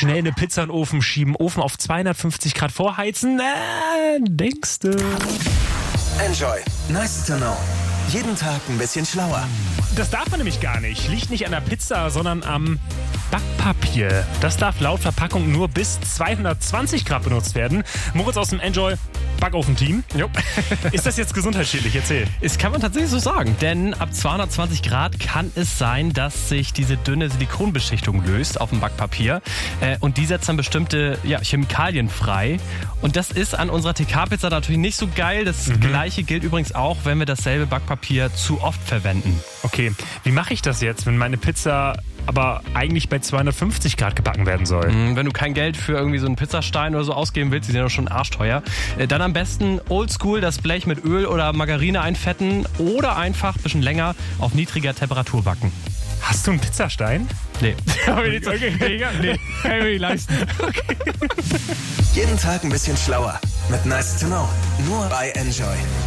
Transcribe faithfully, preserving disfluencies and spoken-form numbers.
Schnell eine Pizza in den Ofen schieben, Ofen auf zweihundertfünfzig Grad vorheizen. Äh, denkste. Enjoy. Nice to know. Jeden Tag ein bisschen schlauer. Das darf man nämlich gar nicht. Liegt nicht an der Pizza, sondern am Backpapier. Das darf laut Verpackung nur bis zweihundertzwanzig Grad benutzt werden. Moritz aus dem Enjoy Backofen-Team. Jo. Ist das jetzt gesundheitsschädlich? Erzähl. Das kann man tatsächlich so sagen, denn ab zweihundertzwanzig Grad kann es sein, dass sich diese dünne Silikonbeschichtung löst auf dem Backpapier äh, und die setzt dann bestimmte ja, Chemikalien frei und das ist an unserer T K-Pizza natürlich nicht so geil. Das mhm. Gleiche gilt übrigens auch, wenn wir dasselbe Backpapier zu oft verwenden. Okay, wie mache ich das jetzt, wenn meine Pizza aber eigentlich bei zweihundertfünfzig Grad gebacken werden soll? Mhm, wenn du kein Geld für irgendwie so einen Pizzastein oder so ausgeben willst, die sind ja schon arschteuer, äh, dann am besten oldschool das Blech mit Öl oder Margarine einfetten oder einfach ein bisschen länger auf niedriger Temperatur backen. Hast du einen Pizzastein? Nee. Okay, okay. Nee, kann ich mir nicht leisten. Okay. Jeden Tag ein bisschen schlauer mit Nice to know. Nur bei Enjoy.